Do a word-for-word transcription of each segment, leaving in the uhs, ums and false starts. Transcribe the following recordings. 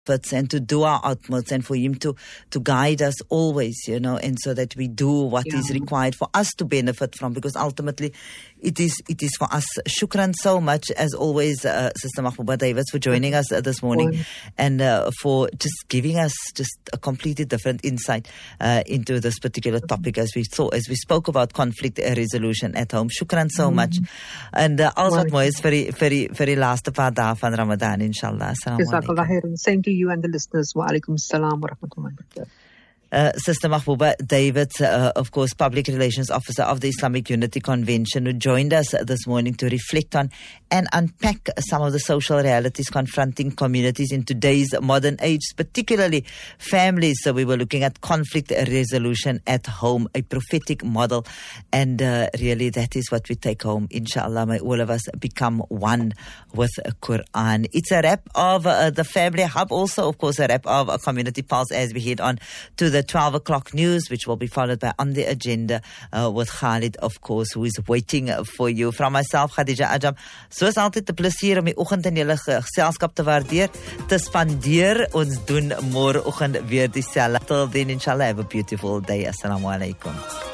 efforts and to do our utmost, and for Him to, to guide us always, you know, and so that we do what yeah. is required for us to benefit from, because ultimately it is it is for us. Shukran so much, as always, uh, Sister Mahbooba Davids, for joining us uh, this morning oh. and uh, for just giving us just a completely different insight uh, into this particular topic as we saw, as we spoke about conflict resolution at home. Shukran so mm. much. And uh, also mooi is vir die, vir die, vir die laaste paar dae van Ramadan, inshallah. Jazakallah khairan. Same to you and the listeners. Wa alaikum salam wa rahmatullahi wa barakatuh. Uh, Sister Mahbooba Davids, uh, of course, Public Relations Officer of the Islamic Unity Convention, who joined us this morning to reflect on and unpack some of the social realities confronting communities in today's modern age, particularly families. So we were looking at conflict resolution at home, a prophetic model, and uh, really that is what we take home. Inshallah, may all of us become one with the Quran. It's a wrap of uh, the Family Hub, also, of course, a wrap of a Community Pulse as we head on to the twelve o'clock news, which will be followed by On the Agenda uh, with Khalid, of course, who is waiting for you. From myself, Khadija Ajam, soos altyd 'n plesier om die oggend in julle geselskap te waardeer, te spandeer. Ons doen môreoggend weer dieselfde. Till then, inshallah, have a beautiful day. Assalamu alaikum.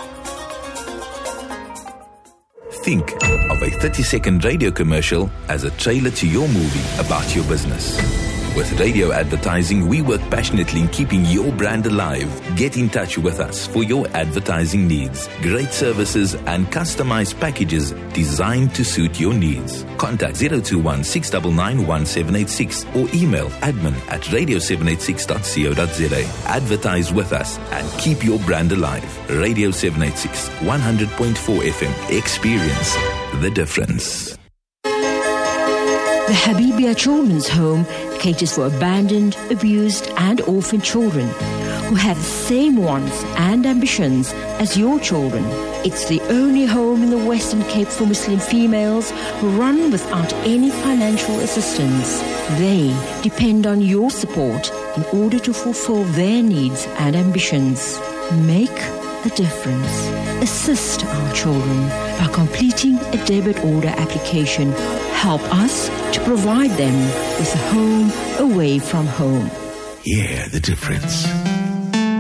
Think of a thirty-second radio commercial as a trailer to your movie about your business. With radio advertising, we work passionately in keeping your brand alive. Get in touch with us for your advertising needs. Great services and customized packages designed to suit your needs. Contact zero two one, six nine nine, one seven eight six or email admin at radio seven eight six dot co dot za. Advertise with us and keep your brand alive. Radio seven eight six, one hundred point four F M. Experience the difference. The Habibia Children's Home caters for abandoned, abused and orphaned children who have the same wants and ambitions as your children. It's the only home in the Western Cape for Muslim females run without any financial assistance. They depend on your support in order to fulfill their needs and ambitions. Make a difference. Assist our children by completing a debit order application. Help us to provide them with a home away from home. Hear the difference.